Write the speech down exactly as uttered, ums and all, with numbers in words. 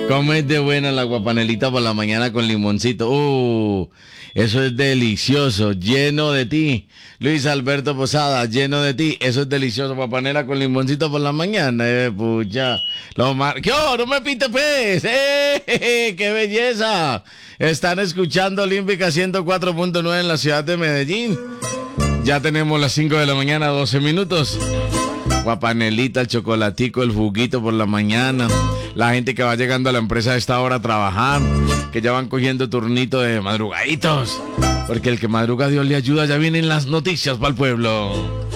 ¿Cómo es de buena la guapanelita por la mañana con limoncito? Uh, eso es delicioso, lleno de ti. Luis Alberto Posada, lleno de ti. Eso es delicioso, guapanela con limoncito por la mañana. Eh, pucha. Lo mar... ¿Qué? Oh, no me pinte pues. ¡Eh! ¡Qué belleza! Están escuchando Olímpica ciento cuatro punto nueve en la ciudad de Medellín. Ya tenemos las cinco de la mañana, doce minutos. Guapanelita, el chocolatico, el juguito por la mañana. La gente que va llegando a la empresa a esta hora a trabajar, que ya van cogiendo turnito de madrugaditos. Porque el que madruga Dios le ayuda, ya vienen las noticias para el pueblo.